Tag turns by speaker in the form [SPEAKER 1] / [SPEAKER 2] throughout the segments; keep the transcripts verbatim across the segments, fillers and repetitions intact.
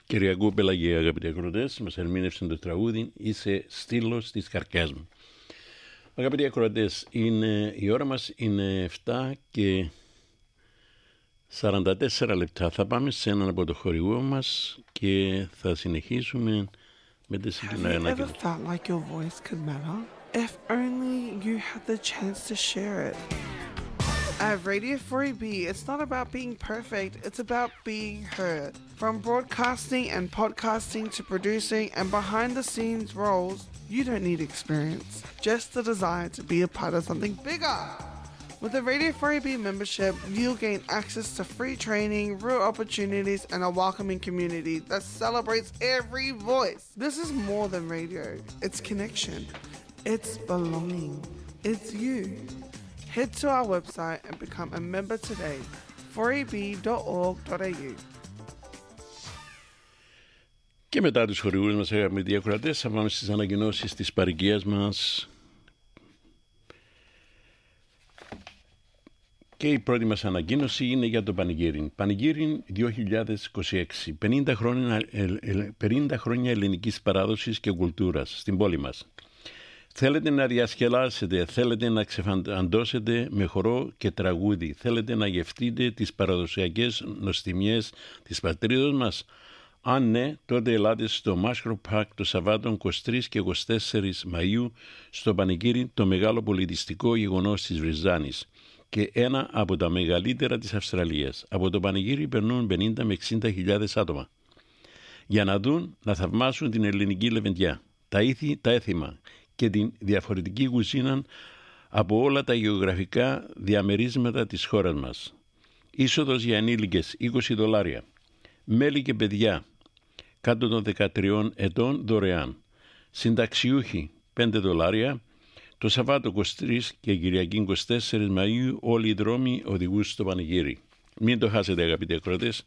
[SPEAKER 1] Κυριακού Πελαγία, αγαπητοί ακροατές, μας ερμήνευσε το τραγούδι «Είσαι στήλος της καρδιάς μου». Αγαπητοί ακροατές, είναι, η ώρα μας είναι επτά και σαράντα τέσσερα λεπτά. Θα πάμε σε έναν από το χορηγό μας και θα συνεχίσουμε με τη συγκεκριμένα ανακοίνωση.
[SPEAKER 2] Have you ever felt like your voice could matter? If only you had the chance to share it. At Radio four A B, it's not about being perfect, it's about being heard. From broadcasting and podcasting to producing and behind the scenes roles, you don't need experience, just the desire to be a part of something bigger. With the Radio four A B membership, you'll gain access to free training, real opportunities, and a welcoming community that celebrates every voice. This is more than radio, it's connection, it's belonging, it's you. Head to our website and become a member today, four a b dot org dot a u.
[SPEAKER 1] Και μετά τους χορηγούς μας, αγαπητοί ακροατές, θα πάμε στις ανακοινώσεις της παροικίας μας. Και η πρώτη μας ανακοίνωση είναι για το Πανηγύρι. Πανηγύρι δύο χιλιάδες είκοσι έξι. πενήντα χρόνια, πενήντα χρόνια ελληνικής παράδοσης και κουλτούρας στην πόλη μας. Θέλετε να διασκεδάσετε, θέλετε να ξεφαντώσετε με χορό και τραγούδι, θέλετε να γευτείτε τις παραδοσιακές νοστιμιές της πατρίδος μας. Αν ναι, τότε ελάτε στο Μάσχρο Παρκ το Σαββάτο είκοσι τρεις και είκοσι τέσσερις Μαΐου στο Πανηγύρι, το μεγάλο πολιτιστικό γεγονός της Βριζάνης και ένα από τα μεγαλύτερα της Αυστραλίας. Από το Πανηγύρι περνούν πενήντα με εξήντα χιλιάδες άτομα για να δουν, να θαυμάσουν την ελληνική λεβεντιά, τα ήθη, τα έθιμα και την διαφορετική κουζίνα από όλα τα γεωγραφικά διαμερίσματα της χώρας μας. Είσοδος για ενήλικες είκοσι δολάρια. Μέλη και παιδιά κάτω των δεκατριών ετών δωρεάν. Συνταξιούχοι πέντε δολάρια. Το Σαββάτο είκοσι τρεις και Κυριακή είκοσι τέσσερις Μαΐου όλοι οι δρόμοι οδηγούν στο Πανηγύρι. Μην το χάσετε, αγαπητοί ακροατές.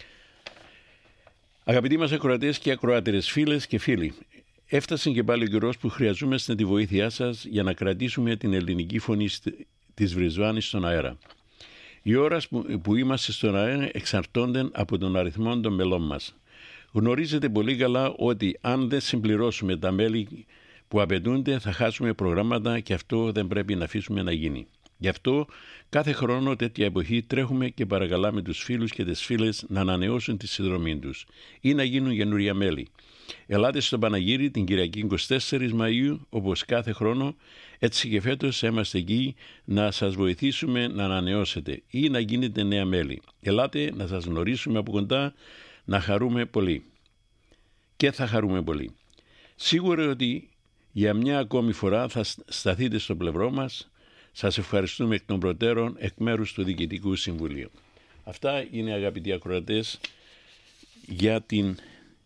[SPEAKER 1] Αγαπητοί μας ακροατές και ακροάτερες, φίλες και φίλοι, έφτασε και πάλι ο καιρός που χρειαζόμαστε τη βοήθειά σας για να κρατήσουμε την ελληνική φωνή της Βρισβάνης στον αέρα. Οι ώρες που, που είμαστε στον αέρα εξαρτώνται από τον αριθμό των μελών μας. Γνωρίζετε πολύ καλά ότι αν δεν συμπληρώσουμε τα μέλη που απαιτούνται θα χάσουμε προγράμματα και αυτό δεν πρέπει να αφήσουμε να γίνει. Γι' αυτό κάθε χρόνο τέτοια εποχή τρέχουμε και παρακαλάμε τους φίλους και τις φίλες να ανανεώσουν τη συνδρομή τους ή να γίνουν καινούρια μέλη. Ελάτε στο Παναγύρι την Κυριακή είκοσι τέσσερις Μαΐου όπως κάθε χρόνο, έτσι και φέτος είμαστε εκεί να σας βοηθήσουμε να ανανεώσετε ή να γίνετε νέα μέλη. Ελάτε να σας γνωρίσουμε από κοντά, να χαρούμε πολύ. Και θα χαρούμε πολύ. Σίγουρα ότι για μια ακόμη φορά θα σταθείτε στο πλευρό μας. Σας ευχαριστούμε εκ των προτέρων εκ μέρους του Διοικητικού Συμβουλίου. Αυτά είναι, αγαπητοί ακροατές, για, την,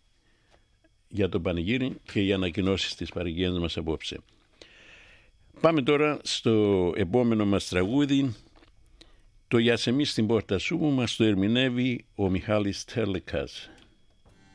[SPEAKER 1] για το Πανηγύρι και για ανακοινώσεις της παροικίας μας απόψε. Πάμε τώρα στο επόμενο μας τραγούδι, το «Για σε μη στην πόρτα σου» που μας το ερμηνεύει ο Μιχάλης Τερλεκάς.